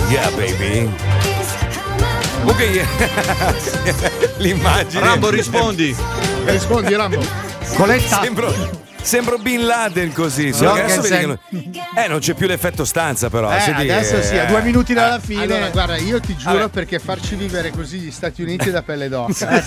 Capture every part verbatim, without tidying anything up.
Yeah, baby. Comunque l'immagine. Rambo, rispondi. Rispondi, Rambo. Coletta. Sembro, sembro Bin Laden così. No, che adesso che vedi sei... che non... Eh, non c'è più l'effetto stanza, però. Eh, Senti, adesso sì, a due minuti dalla fine. Allora, guarda, io ti giuro, Vabbè. perché farci vivere così gli Stati Uniti è da pelle d'oca.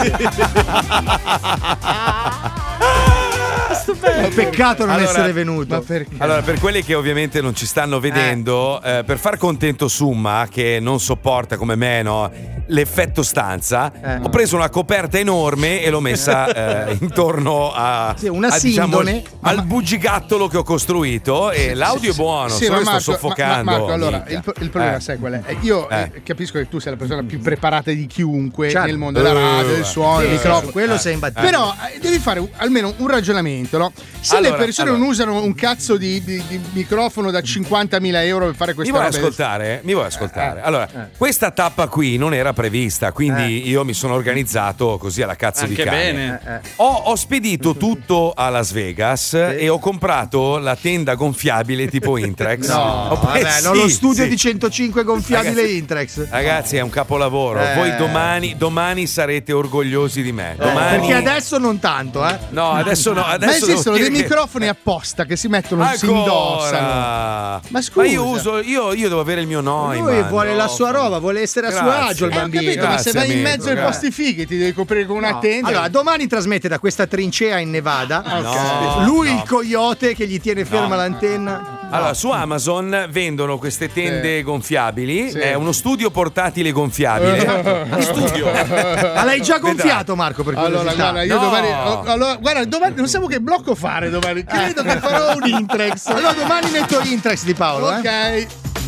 Stupendo. Peccato non Allora, essere venuto. Ma perché? Allora, per quelli che ovviamente non ci stanno vedendo, eh. Eh, per far contento Summa, che non sopporta come me, no, l'effetto stanza, Eh. ho preso una coperta enorme e l'ho messa eh, intorno a, Sì, una a, diciamo, sindone. al bugigattolo che ho costruito. E l'audio è buono, Sì, solo ma che Marco, sto soffocando. ma- ma Marco, allora, minchia. il, il problema Eh. sai qual è? Io Eh. eh, capisco che tu sei la persona più preparata di chiunque Certo. nel mondo della radio, del suono, Sì, del microfono. quello sei imbattibile. Però eh, devi fare un- almeno un ragionamento, no? Se Allora, le persone allora. non usano un cazzo di, di- di microfono da cinquantamila euro per fare Mi queste vuoi robe. ascoltare? Mi vuoi ascoltare? Eh, Allora, eh. questa tappa qui non era prevista, quindi io mi sono organizzato così alla cazzo di Anche cane. bene. Eh, eh. Ho, ho spedito tutto a Las Vegas e ho comprato la tenda gonfiabile tipo Intrex. No, Ho pre- vabbè, non sì, lo studio sì. di centocinque gonfiabile Ragazzi- Intrex. Ragazzi, è un capolavoro. Eh. Voi domani, domani sarete orgogliosi di me. Domani... Perché adesso non tanto, eh. No, adesso no. Ma Adesso esistono devo dei dire che- microfoni apposta che si mettono, si indossano. Ancora? Ma scusa. io uso, io, io devo avere il mio noi. Lui vuole la sua roba, vuole essere a suo Grazie. agio il Eh, Ho bambino. capito, ma se Grazie, vai in amico, mezzo ai grazie. posti fighi ti devi coprire con una No. tenda. Allora, domani trasmette da questa trincea in Nevada. No, Lui no. il coyote che gli tiene ferma No. l'antenna. Allora, su Amazon vendono queste tende Sì. gonfiabili. Sì. È uno studio portatile gonfiabile. Di studio. Ma l'hai già gonfiato, Marco, per Allora, curiosità? guarda, io No. domani. oh, allora, guarda, domani non so che blocco fare domani. Credo che farò un Intrex. Allora domani metto Intrex di Paolo, eh? Ok,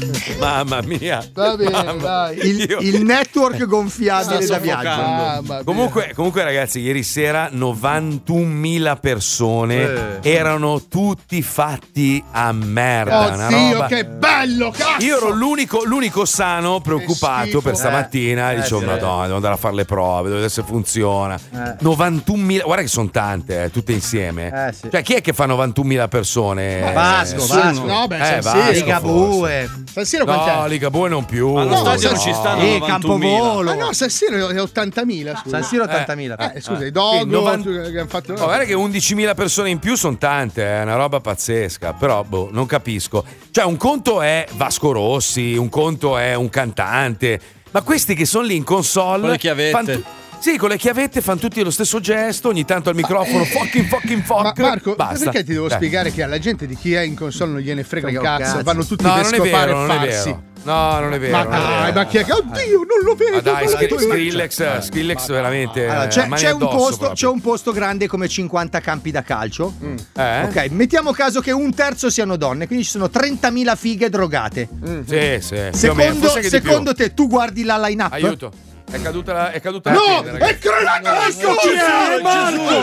Mamma mia. va bene, Mamma- dai. Il, Io- il network gonfiabile Sta da viaggio. soffocando. Mamma mia. Comunque, comunque, ragazzi, ieri sera novantunmila persone Eh. erano tutti fatti a merda. Oh una zio, roba- che bello, cazzo! Io ero l'unico, l'unico sano preoccupato schifo. per stamattina. Eh, Dicevo, sì. Madonna, devo andare a fare le prove, devo vedere se funziona. Eh. novantunmila, guarda che sono tante, eh, tutte insieme. Eh, sì. Cioè, chi è che fa novantunmila persone? Eh, Vasco, nessuno. Vasco. No, beh, Eh, San Vasco, Siro. Ligabue. San Siro quant'è? No, Ligabue non più. Allo No, stadio non no. ci stanno Eh, novantunomila. Campovolo. Ah no, San Siro è ottantamila, scusa. San Siro ottantamila. Eh, scusa, i Sì, Dogo novanta che hanno fatto. Oh, guarda che undicimila persone in più sono tante, è una roba pazzesca, però boh, non capisco. Cioè, un conto è Vasco Rossi, un conto è un cantante, ma questi che sono lì in console Con le chiavette. fan tu- sì, con le chiavette fanno tutti lo stesso gesto, ogni tanto al microfono, fucking fucking Ma fuck. Marco, basta. perché ti devo Dai. spiegare che alla gente di chi è in console non gliene frega un Frega un cazzo, cazzo. vanno tutti No, per non è scopare vero, e non è farsi. vero. No, non è vero. Ma non è dai, vero. ma chi è che. Oddio, non lo vedo. Ma dai, guarda Skri- tu. Skrillex, Skrillex veramente. Allora, eh, c'è, mani c'è un addosso posto, proprio. c'è un posto grande come cinquanta campi da calcio. Eh? Ok, mettiamo caso che un terzo siano donne, quindi ci sono trentamila fighe drogate. Sì, sì. più o meno, Secondo, forse anche di più. secondo te, tu guardi la line-up? Aiuto. È caduta la, è caduta No, la tenda, ragazzi. è crollato la Gesù, Marco!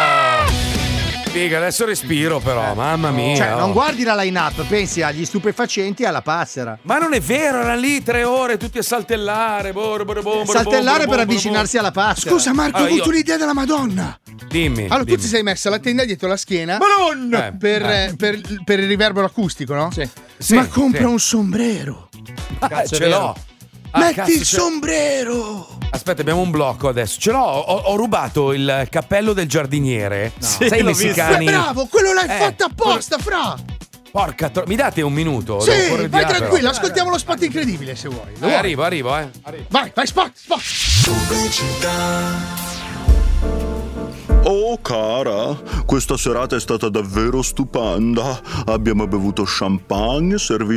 Oh. Figa, adesso respiro però, mamma mia. Cioè, non oh. guardi la line-up, pensi agli stupefacenti e alla passera. Ma non è vero, erano lì tre ore tutti a saltellare. Bor, bor, bor, bor, Saltellare bor, per bor, avvicinarsi alla passera. Scusa, Marco, Allora, ho avuto io- un'idea della Madonna. bor. Dimmi. Allora, dimmi. tu ti sei messa la tenda dietro la schiena Madonna! Eh, per, eh. per- per il riverbero acustico, no? Sì. Sì, Ma compra sì. un sombrero. Ah, Cazzo, è ce vero. l'ho. Ah, Metti cazzo, il ce- sombrero. Aspetta, abbiamo un blocco adesso. Ce l'ho, ho, ho rubato il cappello del giardiniere. Sì, Sai i l'ho visto. messicani? Ma bravo, quello l'hai Eh, fatto apposta, fra. Porca tro- mi date un minuto? Sì, Devo correre di vai là, però. tranquillo, ascoltiamo lo spot incredibile se vuoi. Lo Eh, vuoi? arrivo, arrivo, eh. Arrivo. Vai, vai, spot, spot. Oh cara, questa serata è stata davvero stupenda. Abbiamo bevuto champagne, servito